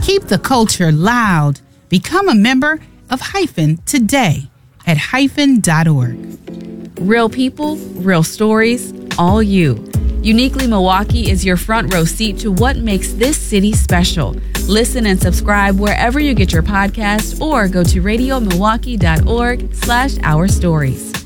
Keep the culture loud. Become a member of Hyphen today at hyphen.org. Real people, real stories, all you. Uniquely Milwaukee is your front row seat to what makes this city special. Listen and subscribe wherever you get your podcasts or go to radiomilwaukee.org/ourstories.